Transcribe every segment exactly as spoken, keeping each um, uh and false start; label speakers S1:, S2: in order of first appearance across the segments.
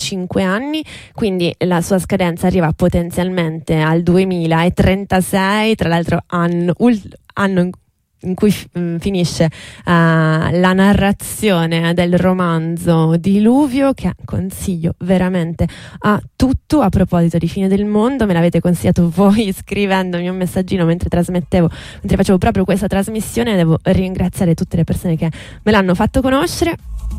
S1: cinque anni, quindi la sua scadenza arriva potenzialmente al duemilatrentasei, tra l'altro anno, ul- anno in in cui f- finisce uh, la narrazione del romanzo Diluvio, che consiglio veramente a tutto. A proposito di Fine del Mondo, me l'avete consigliato voi scrivendomi un messaggino mentre trasmettevo, mentre facevo proprio questa trasmissione. Devo ringraziare tutte le persone che me l'hanno fatto conoscere.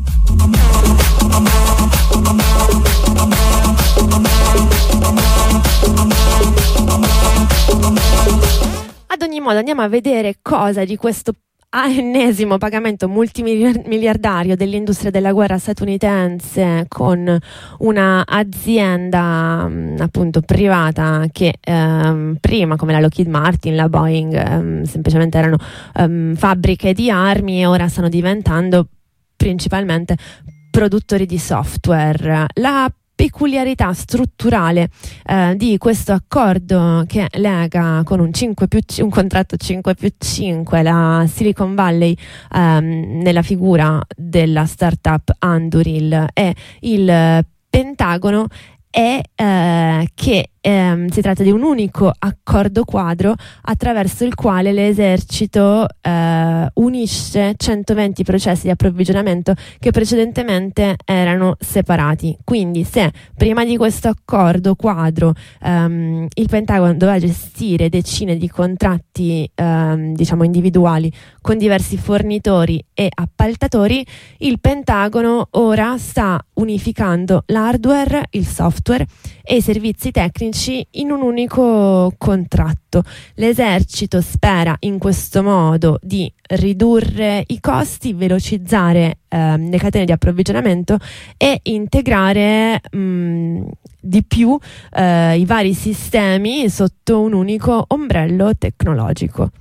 S1: Ad ogni modo andiamo a vedere cosa di questo ennesimo pagamento multimiliardario dell'industria della guerra statunitense con una azienda appunto privata che ehm, prima, come la Lockheed Martin, la Boeing, ehm, semplicemente erano ehm, fabbriche di armi, e ora stanno diventando principalmente produttori di software. La peculiarità strutturale eh, di questo accordo che lega con un, cinque più c- un contratto cinque più cinque la Silicon Valley ehm, nella figura della startup Anduril e il Pentagono è eh, che ehm, si tratta di un unico accordo quadro attraverso il quale l'esercito eh, unisce centoventi processi di approvvigionamento che precedentemente erano separati. Quindi se prima di questo accordo quadro ehm, il Pentagono doveva gestire decine di contratti ehm, diciamo individuali con diversi fornitori e appaltatori, il Pentagono ora sta unificando l'hardware, il software e i servizi tecnici in un unico contratto. L'esercito spera in questo modo di ridurre i costi, velocizzare ehm, le catene di approvvigionamento e integrare mh, di più eh, i vari sistemi sotto un unico ombrello tecnologico.